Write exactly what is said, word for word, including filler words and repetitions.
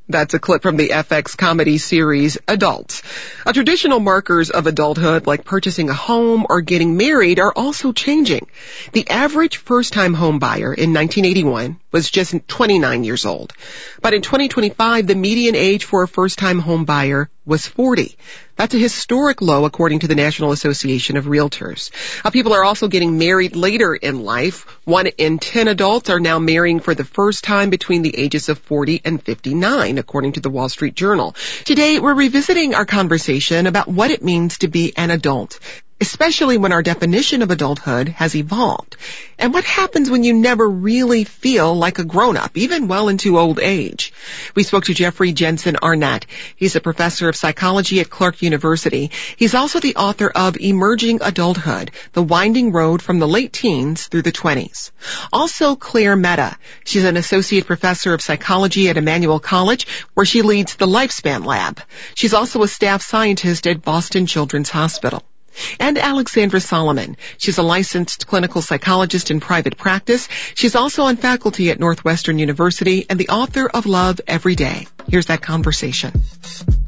That's a clip from the F X comedy series Adults. Uh, traditional markers of adulthood, like purchasing a home or getting married, are also changing. The average first-time home buyer in nineteen eighty-one was just twenty-nine years old. But in twenty twenty-five, the median age for a first-time home buyer was forty. That's a historic low, according to the National Association of Realtors. Uh, people are also getting married later in life. One in ten adults are now marrying for the first time between the ages of forty and fifty-nine, according to the Wall Street Journal. Today, we're revisiting our conversation about what it means to be an adult, especially when our definition of adulthood has evolved. And what happens when you never really feel like a grown-up, even well into old age? We spoke to Jeffrey Jensen Arnett. He's a professor of psychology at Clark University. He's also the author of Emerging Adulthood, The Winding Road from the Late Teens Through the Twenties. Also, Claire Mehta. She's an associate professor of psychology at Emmanuel College, where she leads the Lifespan Lab. She's also a staff scientist at Boston Children's Hospital. And Alexandra Solomon. She's a licensed clinical psychologist in private practice. She's also on faculty at Northwestern University and the author of Love Every Day. Here's that conversation.